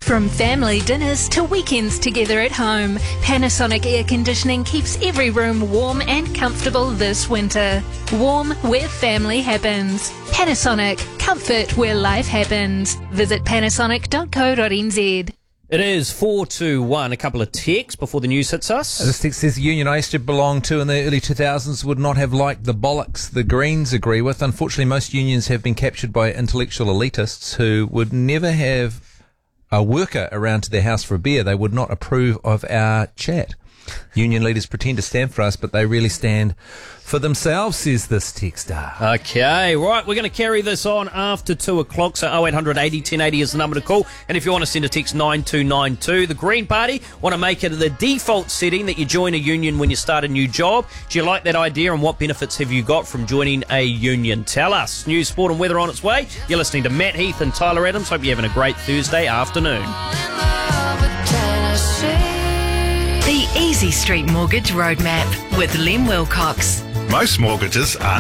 From family dinners to weekends together at home, Panasonic Air Conditioning keeps every room warm and comfortable this winter. Warm where family happens. Panasonic, comfort where life happens. Visit panasonic.co.nz. It is 421. A couple of texts before the news hits us. This text says the union I used to belong to in the early 2000s would not have liked the bollocks the Greens agree with. Unfortunately, most unions have been captured by intellectual elitists who would never have a worker around to their house for a beer. They would not approve of our chat. Union leaders pretend to stand for us, but they really stand for themselves, says this texter. Okay, right, we're going to carry this on after 2 o'clock, so 0800 80 1080 is the number to call. And if you want to send a text, 9292. The Green Party want to make it the default setting that you join a union when you start a new job. Do you like that idea, and what benefits have you got from joining a union? Tell us. News, sport and weather on its way. You're listening to Matt Heath and Tyler Adams. Hope you're having a great Thursday afternoon. The Easy Street Mortgage Roadmap with Lem Wilcox. Most mortgages are